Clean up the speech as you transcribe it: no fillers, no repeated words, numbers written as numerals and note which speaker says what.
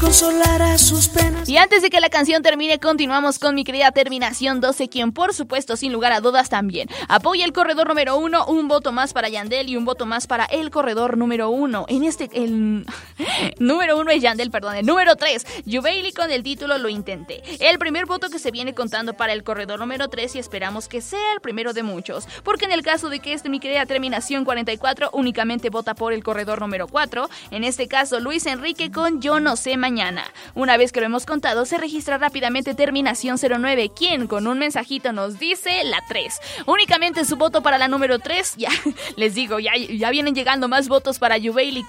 Speaker 1: consolará sus penas.
Speaker 2: Y antes de que la canción termine, continuamos con mi querida Terminación 12, quien por supuesto, sin lugar a dudas también apoya el corredor número 1, un voto más para Yandel y un voto más para el corredor número 1. El número 1 es Yandel, perdón. El número 3, Yubeili con el título Lo Intenté. El primer voto que se viene contando para el corredor número 3 y esperamos que sea el primero de muchos, porque en el caso de que mi querida Terminación 44 únicamente vota por el corredor número 4, en este caso Luis Enrique con Yo No Sé Mañana. Una vez que lo hemos contado, se registra rápidamente Terminación 09, quien con un mensajito nos dice la 3. Únicamente su voto para la número 3, ya les digo, ya vienen llegando más votos para Yubeili